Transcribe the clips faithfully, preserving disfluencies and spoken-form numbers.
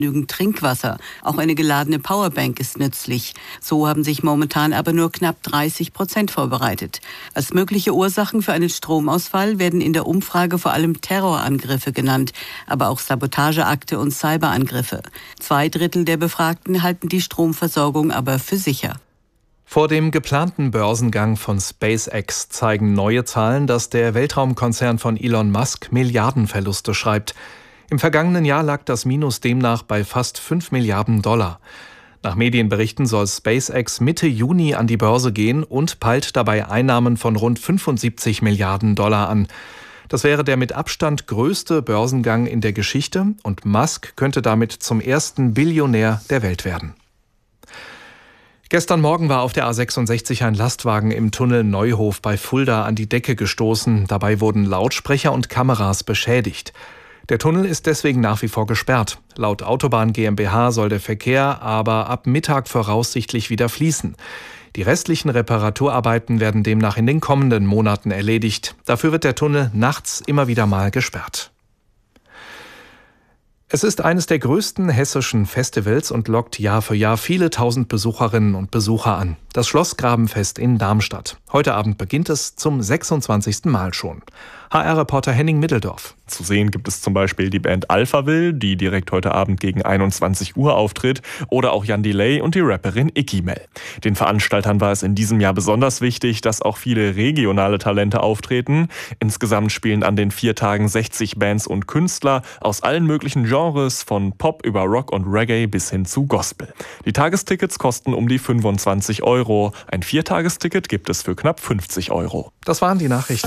Genügend Trinkwasser. Auch eine geladene Powerbank ist nützlich. So haben sich momentan aber nur knapp dreißig Prozent vorbereitet. Als mögliche Ursachen für einen Stromausfall werden in der Umfrage vor allem Terrorangriffe genannt, aber auch Sabotageakte und Cyberangriffe. Zwei Drittel der Befragten halten die Stromversorgung aber für sicher. Vor dem geplanten Börsengang von SpaceX zeigen neue Zahlen, dass der Weltraumkonzern von Elon Musk Milliardenverluste schreibt. Im vergangenen Jahr lag das Minus demnach bei fast fünf Milliarden Dollar. Nach Medienberichten soll SpaceX Mitte Juni an die Börse gehen und peilt dabei Einnahmen von rund fünfundsiebzig Milliarden Dollar an. Das wäre der mit Abstand größte Börsengang in der Geschichte und Musk könnte damit zum ersten Billionär der Welt werden. Gestern Morgen war auf der A sechsundsechzig ein Lastwagen im Tunnel Neuhof bei Fulda an die Decke gestoßen. Dabei wurden Lautsprecher und Kameras beschädigt. Der Tunnel ist deswegen nach wie vor gesperrt. Laut Autobahn GmbH soll der Verkehr aber ab Mittag voraussichtlich wieder fließen. Die restlichen Reparaturarbeiten werden demnach in den kommenden Monaten erledigt. Dafür wird der Tunnel nachts immer wieder mal gesperrt. Es ist eines der größten hessischen Festivals und lockt Jahr für Jahr viele tausend Besucherinnen und Besucher an. Das Schlossgrabenfest in Darmstadt. Heute Abend beginnt es zum sechsundzwanzigsten Mal schon. H R-Reporter Henning Middeldorf. Zu sehen gibt es zum Beispiel die Band Alphaville, die direkt heute Abend gegen einundzwanzig Uhr auftritt, oder auch Jan Delay und die Rapperin Icky-Mel. Den Veranstaltern war es in diesem Jahr besonders wichtig, dass auch viele regionale Talente auftreten. Insgesamt spielen an den vier Tagen sechzig Bands und Künstler aus allen möglichen Genres, von Pop über Rock und Reggae bis hin zu Gospel. Die Tagestickets kosten um die fünfundzwanzig Euro. Ein Viertagesticket gibt es für knapp fünfzig Euro. Das waren die Nachrichten.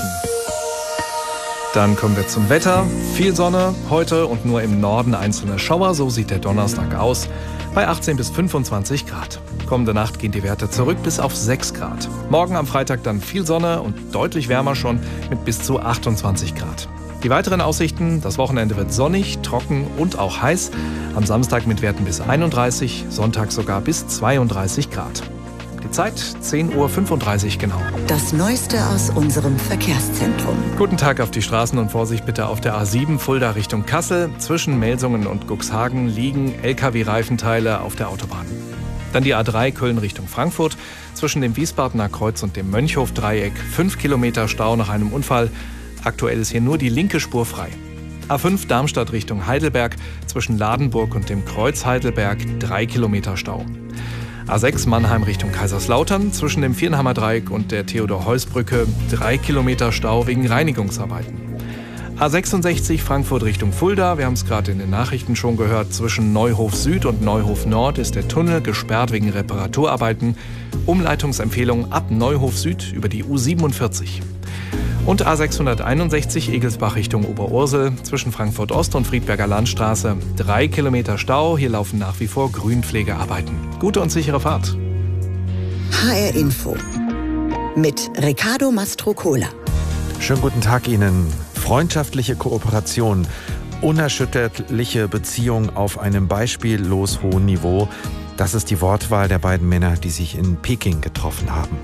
Dann kommen wir zum Wetter. Viel Sonne heute und nur im Norden einzelne Schauer. So sieht der Donnerstag aus. Bei achtzehn bis fünfundzwanzig Grad. Kommende Nacht gehen die Werte zurück bis auf sechs Grad. Morgen am Freitag dann viel Sonne und deutlich wärmer schon mit bis zu achtundzwanzig Grad. Die weiteren Aussichten: Das Wochenende wird sonnig, trocken und auch heiß. Am Samstag mit Werten bis einunddreißig, Sonntag sogar bis zweiunddreißig Grad. Die Zeit zehn Uhr fünfunddreißig genau. Das Neueste aus unserem Verkehrszentrum. Guten Tag auf die Straßen und Vorsicht bitte auf der A sieben Fulda Richtung Kassel. Zwischen Melsungen und Cuxhagen liegen L K W-Reifenteile auf der Autobahn. Dann die A drei Köln Richtung Frankfurt. Zwischen dem Wiesbadener Kreuz und dem Mönchhof-Dreieck fünf Kilometer Stau nach einem Unfall. Aktuell ist hier nur die linke Spur frei. A fünf Darmstadt Richtung Heidelberg. Zwischen Ladenburg und dem Kreuz Heidelberg drei Kilometer Stau. A sechs Mannheim Richtung Kaiserslautern, zwischen dem Viernheimer Dreieck und der Theodor-Heuss-Brücke drei Kilometer Stau wegen Reinigungsarbeiten. A sechsundsechzig Frankfurt Richtung Fulda, wir haben es gerade in den Nachrichten schon gehört, zwischen Neuhof Süd und Neuhof Nord ist der Tunnel gesperrt wegen Reparaturarbeiten. Umleitungsempfehlung ab Neuhof Süd über die U siebenundvierzig. Und A sechshunderteinundsechzig Egelsbach Richtung Oberursel, zwischen Frankfurt Ost und Friedberger Landstraße. Drei Kilometer Stau, hier laufen nach wie vor Grünpflegearbeiten. Gute und sichere Fahrt. H R Info mit Riccardo Mastrocola. Schönen guten Tag Ihnen. Freundschaftliche Kooperation, unerschütterliche Beziehung auf einem beispiellos hohen Niveau. Das ist die Wortwahl der beiden Männer, die sich in Peking getroffen haben.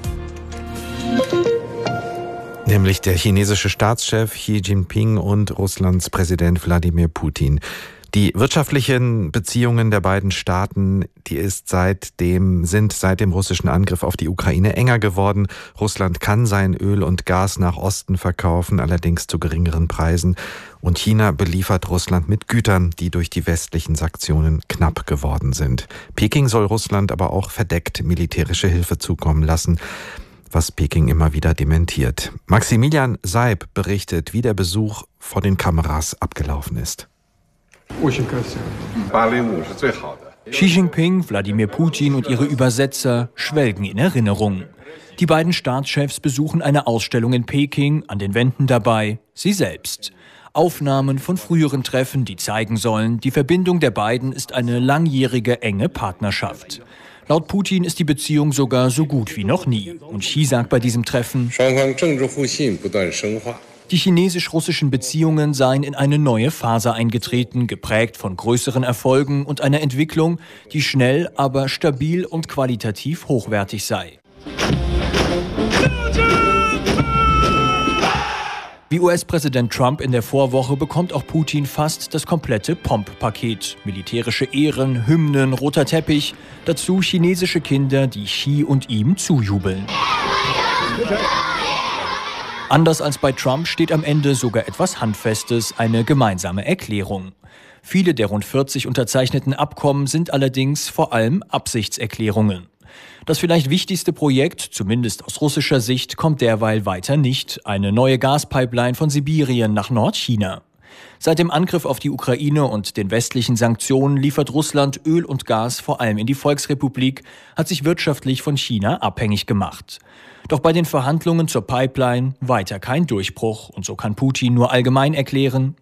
Nämlich der chinesische Staatschef Xi Jinping und Russlands Präsident Wladimir Putin. Die wirtschaftlichen Beziehungen der beiden Staaten, die ist seitdem, sind seit dem russischen Angriff auf die Ukraine enger geworden. Russland kann sein Öl und Gas nach Osten verkaufen, allerdings zu geringeren Preisen. Und China beliefert Russland mit Gütern, die durch die westlichen Sanktionen knapp geworden sind. Peking soll Russland aber auch verdeckt militärische Hilfe zukommen lassen, was Peking immer wieder dementiert. Maximilian Seib berichtet, wie der Besuch vor den Kameras abgelaufen ist. Xi Jinping, Wladimir Putin und ihre Übersetzer schwelgen in Erinnerung. Die beiden Staatschefs besuchen eine Ausstellung in Peking, an den Wänden dabei sie selbst. Aufnahmen von früheren Treffen, die zeigen sollen, die Verbindung der beiden ist eine langjährige enge Partnerschaft. Laut Putin ist die Beziehung sogar so gut wie noch nie. Und Xi sagt bei diesem Treffen, die chinesisch-russischen Beziehungen seien in eine neue Phase eingetreten, geprägt von größeren Erfolgen und einer Entwicklung, die schnell, aber stabil und qualitativ hochwertig sei. Wie U S-Präsident Trump in der Vorwoche bekommt auch Putin fast das komplette Pomp-Paket. Militärische Ehren, Hymnen, roter Teppich, dazu chinesische Kinder, die Xi und ihm zujubeln. Anders als bei Trump steht am Ende sogar etwas Handfestes, eine gemeinsame Erklärung. Viele der rund vierzig unterzeichneten Abkommen sind allerdings vor allem Absichtserklärungen. Das vielleicht wichtigste Projekt, zumindest aus russischer Sicht, kommt derweil weiter nicht: eine neue Gaspipeline von Sibirien nach Nordchina. Seit dem Angriff auf die Ukraine und den westlichen Sanktionen liefert Russland Öl und Gas vor allem in die Volksrepublik, hat sich wirtschaftlich von China abhängig gemacht. Doch bei den Verhandlungen zur Pipeline weiter kein Durchbruch, und so kann Putin nur allgemein erklären: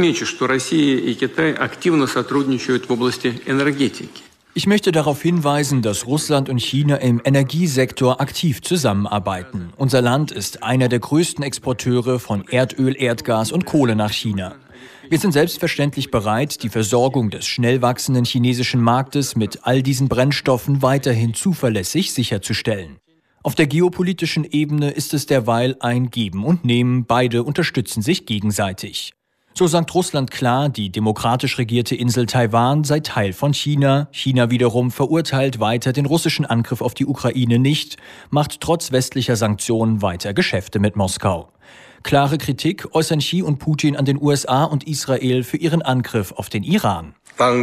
Ich möchte darauf hinweisen, dass Russland und China im Energiesektor aktiv zusammenarbeiten. Unser Land ist einer der größten Exporteure von Erdöl, Erdgas und Kohle nach China. Wir sind selbstverständlich bereit, die Versorgung des schnell wachsenden chinesischen Marktes mit all diesen Brennstoffen weiterhin zuverlässig sicherzustellen. Auf der geopolitischen Ebene ist es derweil ein Geben und Nehmen, beide unterstützen sich gegenseitig. So sagt Russland klar, die demokratisch regierte Insel Taiwan sei Teil von China. China wiederum verurteilt weiter den russischen Angriff auf die Ukraine nicht, macht trotz westlicher Sanktionen weiter Geschäfte mit Moskau. Klare Kritik äußern Xi und Putin an den U S A und Israel für ihren Angriff auf den Iran.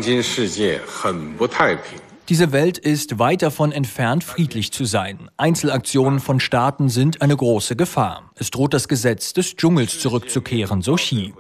Diese Welt ist weit davon entfernt, friedlich zu sein. Einzelaktionen von Staaten sind eine große Gefahr. Es droht das Gesetz des Dschungels zurückzukehren, so Xi.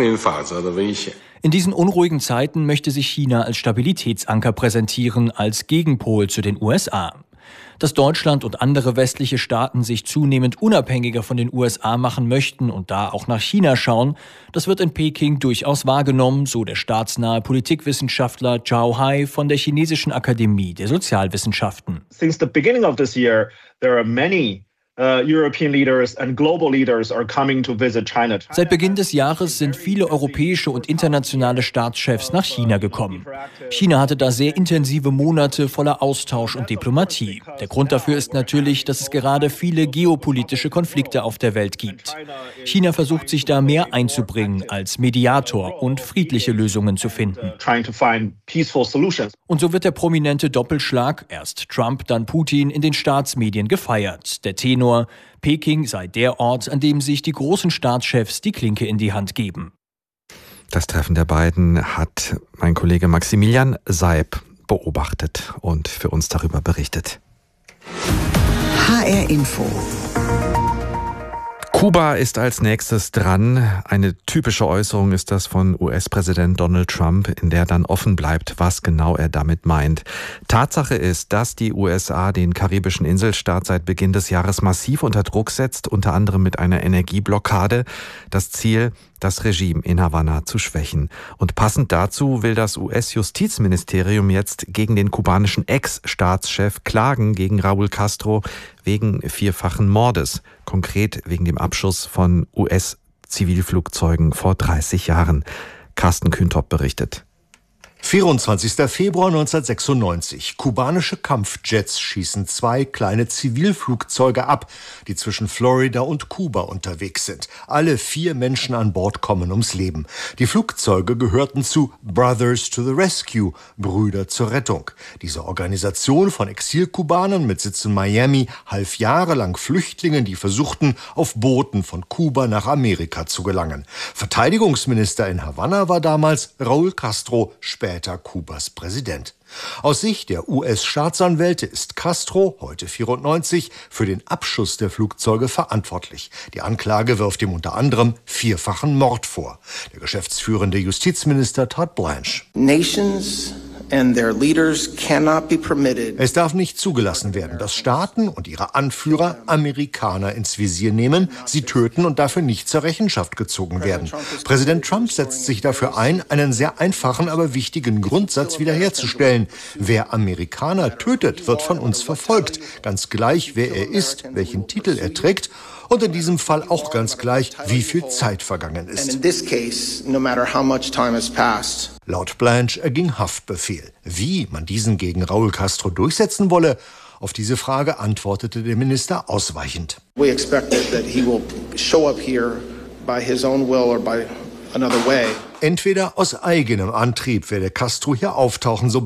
In diesen unruhigen Zeiten möchte sich China als Stabilitätsanker präsentieren, als Gegenpol zu den U S A. Dass Deutschland und andere westliche Staaten sich zunehmend unabhängiger von den U S A machen möchten und da auch nach China schauen, das wird in Peking durchaus wahrgenommen, so der staatsnahe Politikwissenschaftler Zhao Hai von der Chinesischen Akademie der Sozialwissenschaften. Since the beginning of this year, there are many Uh, European leaders and global leaders are coming to visit China. Seit Beginn des Jahres sind viele europäische und internationale Staatschefs nach China gekommen. China hatte da sehr intensive Monate voller Austausch und Diplomatie. Der Grund dafür ist natürlich, dass es gerade viele geopolitische Konflikte auf der Welt gibt. China versucht sich da mehr einzubringen als Mediator und friedliche Lösungen zu finden. Und so wird der prominente Doppelschlag, erst Trump, dann Putin, in den Staatsmedien gefeiert. Der Tenor: Peking sei der Ort, an dem sich die großen Staatschefs die Klinke in die Hand geben. Das Treffen der beiden hat mein Kollege Maximilian Seib beobachtet und für uns darüber berichtet. H R Info. Kuba ist als nächstes dran. Eine typische Äußerung ist das von U S-Präsident Donald Trump, in der dann offen bleibt, was genau er damit meint. Tatsache ist, dass die U S A den karibischen Inselstaat seit Beginn des Jahres massiv unter Druck setzt, unter anderem mit einer Energieblockade. Das Ziel: das Regime in Havanna zu schwächen. Und passend dazu will das U S-Justizministerium jetzt gegen den kubanischen Ex-Staatschef klagen, gegen Raúl Castro, wegen vierfachen Mordes. Konkret wegen dem Abschuss von U S-Zivilflugzeugen vor dreißig Jahren. Carsten Kühntop berichtet. vierundzwanzigster Februar neunzehnhundertsechsundneunzig. Kubanische Kampfjets schießen zwei kleine Zivilflugzeuge ab, die zwischen Florida und Kuba unterwegs sind. Alle vier Menschen an Bord kommen ums Leben. Die Flugzeuge gehörten zu Brothers to the Rescue, Brüder zur Rettung. Diese Organisation von Exilkubanern mit Sitz in Miami half jahrelang Flüchtlingen, die versuchten, auf Booten von Kuba nach Amerika zu gelangen. Verteidigungsminister in Havanna war damals Raúl Castro, später Kubas Präsident. Aus Sicht der U S-Staatsanwälte ist Castro, heute vierundneunzig, für den Abschuss der Flugzeuge verantwortlich. Die Anklage wirft ihm unter anderem vierfachen Mord vor. Der geschäftsführende Justizminister Todd Blanche: Nations and their leaders cannot be permitted. Es darf nicht zugelassen werden, dass Staaten und ihre Anführer Amerikaner ins Visier nehmen, sie töten und dafür nicht zur Rechenschaft gezogen werden. Präsident Trump setzt sich dafür ein, einen sehr einfachen, aber wichtigen Grundsatz wiederherzustellen. Wer Amerikaner tötet, wird von uns verfolgt, ganz gleich, wer er ist, welchen Titel er trägt. Und in diesem Fall auch ganz gleich, wie viel Zeit vergangen ist. Laut Blanche erging Haftbefehl. Wie man diesen gegen Raúl Castro durchsetzen wolle, auf diese Frage antwortete der Minister ausweichend. We expect that he will show up here by his own will or by another way. Entweder aus eigenem Antrieb werde Castro hier auftauchen, so